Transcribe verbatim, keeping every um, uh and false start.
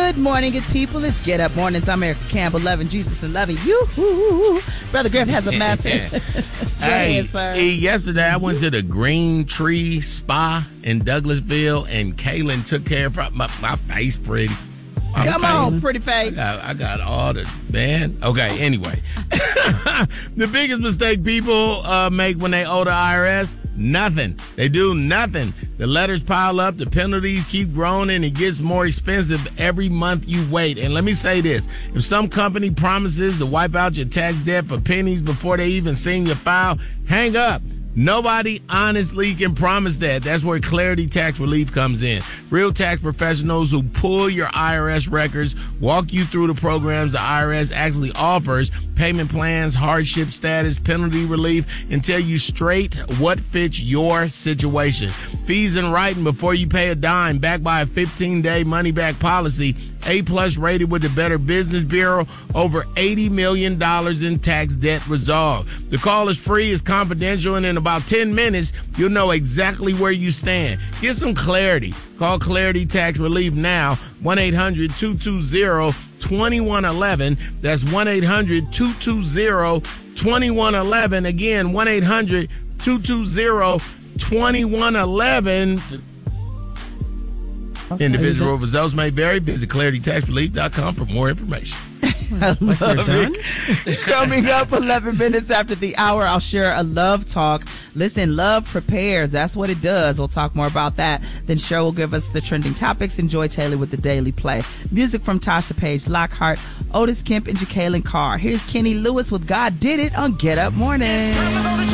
Good morning, good people. It's Get Up Mornings. I'm Erica Campbell, loving Jesus and loving you. Brother Griff has a message. Go hey, ahead, sir. hey, yesterday I went to the Green Tree Spa in Douglasville, and Kaylin took care of my, my face pretty. My Come face, on, pretty face. I got, I got all the, man. Okay, anyway. The biggest mistake people uh, make when they owe the I R S, nothing. They do nothing. The letters pile up, the penalties keep growing, and it gets more expensive every month you wait. And let me say this. If some company promises to wipe out your tax debt for pennies before they even seen your file, hang up. Nobody honestly can promise that. That's where Clarity Tax Relief comes in. Real tax professionals who pull your I R S records, walk you through the programs the I R S actually offers, payment plans, hardship status, penalty relief, and tell you straight what fits your situation. Fees in writing before you pay a dime, backed by a fifteen-day money-back policy. A-plus rated with the Better Business Bureau, over eighty million dollars in tax debt resolved. The call is free, it's confidential, and in about ten minutes, you'll know exactly where you stand. Get some clarity. Call Clarity Tax Relief now, one eight hundred two two zero two one one one. That's one eight hundred two two zero two one one one. Again, one eight hundred two two zero two one one one. Okay. Individual results may vary. Visit clarity tax relief dot com for more information. I love it. Coming up eleven minutes after the hour, I'll share a love talk. Listen, love prepares. That's what it does. We'll talk more about that. Then Cher will give us the trending topics. Enjoy Taylor with the Daily Play. Music from Tasha Page Lockhart, Otis Kemp, and Jacqueline Carr. Here's Kenny Lewis with God Did It on Get Up Morning.